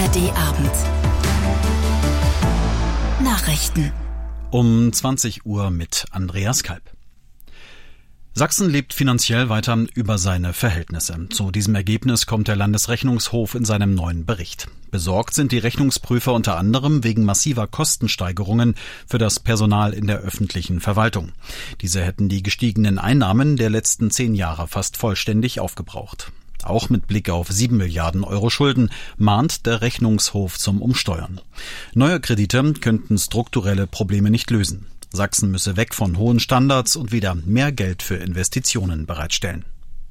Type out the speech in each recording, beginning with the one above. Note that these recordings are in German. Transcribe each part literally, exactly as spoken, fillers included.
D-Abend. Nachrichten. Um zwanzig Uhr mit Andreas Kalb. Sachsen lebt finanziell weiter über seine Verhältnisse. Zu diesem Ergebnis kommt der Landesrechnungshof in seinem neuen Bericht. Besorgt sind die Rechnungsprüfer unter anderem wegen massiver Kostensteigerungen für das Personal in der öffentlichen Verwaltung. Diese hätten die gestiegenen Einnahmen der letzten zehn Jahre fast vollständig aufgebraucht. Auch mit Blick auf sieben Milliarden Euro Schulden mahnt der Rechnungshof zum Umsteuern. Neue Kredite könnten strukturelle Probleme nicht lösen. Sachsen müsse weg von hohen Standards und wieder mehr Geld für Investitionen bereitstellen.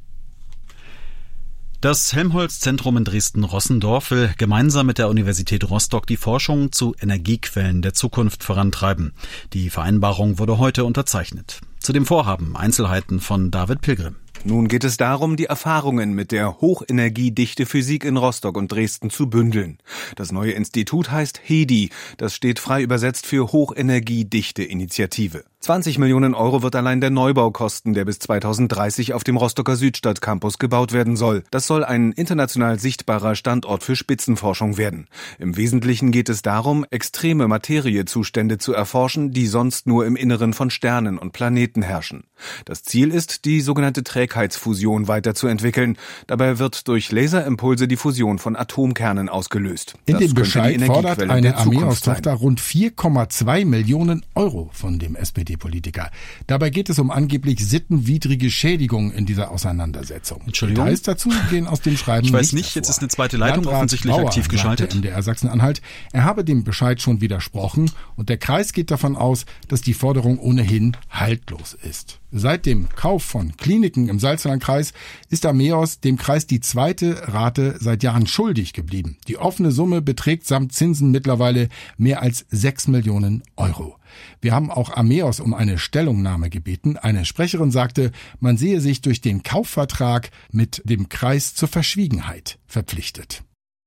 Das Helmholtz-Zentrum in Dresden-Rossendorf will gemeinsam mit der Universität Rostock die Forschung zu Energiequellen der Zukunft vorantreiben. Die Vereinbarung wurde heute unterzeichnet. Zu dem Vorhaben Einzelheiten von David Pilgrim. Nun geht es darum, die Erfahrungen mit der hochenergiedichte Physik in Rostock und Dresden zu bündeln. Das neue Institut heißt H E D I, das steht frei übersetzt für Hochenergiedichte Initiative. zwanzig Millionen Euro wird allein der Neubau kosten, der bis zweitausenddreißig auf dem Rostocker Südstadtcampus gebaut werden soll. Das soll ein international sichtbarer Standort für Spitzenforschung werden. Im Wesentlichen geht es darum, extreme Materiezustände zu erforschen, die sonst nur im Inneren von Sternen und Planeten herrschen. Das Ziel ist, die sogenannte Trägheitsfusion weiterzuentwickeln. Dabei wird durch Laserimpulse die Fusion von Atomkernen ausgelöst. In Das dem Bescheid fordert eine Armeeaustochter sein. rund vier Komma zwei Millionen Euro von dem S P D-Politiker. Dabei geht es um angeblich sittenwidrige Schädigungen in dieser Auseinandersetzung. Entschuldigung. Details dazu gehen aus dem Schreiben Ich weiß nicht nicht, hervor. jetzt ist eine zweite Leitung Landrat offensichtlich Bauer aktiv geschaltet. sagte M D R Sachsen-Anhalt, er habe dem Bescheid schon widersprochen und der Kreis geht davon aus, dass die Forderung ohnehin haltlos ist. Seit dem Kauf von Kliniken im Salzlandkreis ist Armeos dem Kreis die zweite Rate seit Jahren schuldig geblieben. Die offene Summe beträgt samt Zinsen mittlerweile mehr als sechs Millionen Euro. Wir haben auch Armeos um eine Stellungnahme gebeten. Eine Sprecherin sagte, man sehe sich durch den Kaufvertrag mit dem Kreis zur Verschwiegenheit verpflichtet.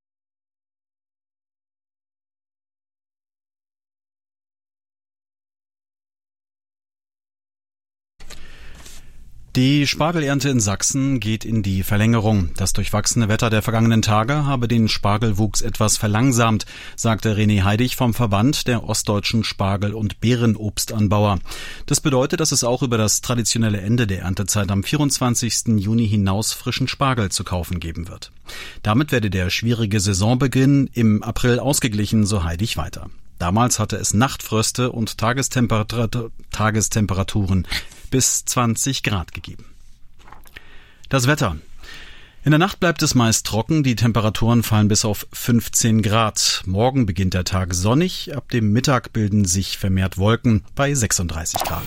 Die Spargelernte in Sachsen geht in die Verlängerung. Das durchwachsene Wetter der vergangenen Tage habe den Spargelwuchs etwas verlangsamt, sagte René Heidig vom Verband der ostdeutschen Spargel- und Beerenobstanbauer. Das bedeutet, dass es auch über das traditionelle Ende der Erntezeit am vierundzwanzigsten Juni hinaus frischen Spargel zu kaufen geben wird. Damit werde der schwierige Saisonbeginn im April ausgeglichen, so Heidig weiter. Damals hatte es Nachtfröste und Tagestemperatur- Tagestemperaturen bis zwanzig Grad gegeben. Das Wetter. In der Nacht bleibt es meist trocken, die Temperaturen fallen bis auf fünfzehn Grad. Morgen beginnt der Tag sonnig, ab dem Mittag bilden sich vermehrt Wolken bei sechsunddreißig Grad.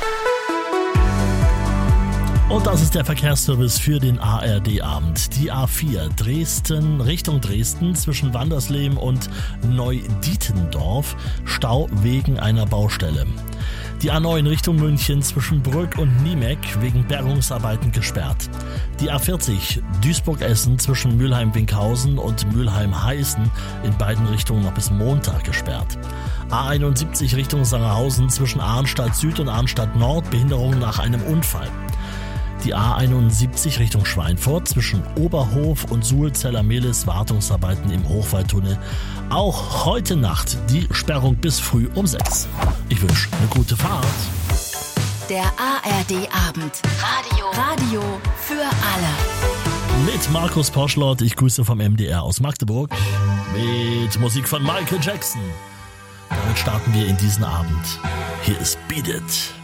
Und das ist der Verkehrsservice für den A R D-Abend. Die A vier Dresden Richtung Dresden zwischen Wandersleben und Neudietendorf. Stau wegen einer Baustelle. Die A neun Richtung München zwischen Brück und Niemeck wegen Bergungsarbeiten gesperrt. Die A vierzig Duisburg-Essen zwischen Mülheim-Winkhausen und Mülheim-Heißen in beiden Richtungen noch bis Montag gesperrt. A einundsiebzig Richtung Sangerhausen zwischen Arnstadt Süd und Arnstadt Nord Behinderung nach einem Unfall. Die A einundsiebzig Richtung Schweinfurt zwischen Oberhof und Suhlzeller-Mehlis Wartungsarbeiten im Hochwaldtunnel. Auch heute Nacht die Sperrung bis früh um sechs. Ich wünsche eine gute Fahrt. Der A R D-Abend. Radio. Radio für alle. Mit Markus Porschlott, ich grüße vom M D R aus Magdeburg. Mit Musik von Michael Jackson. Damit starten wir in diesen Abend. Hier ist Beat It.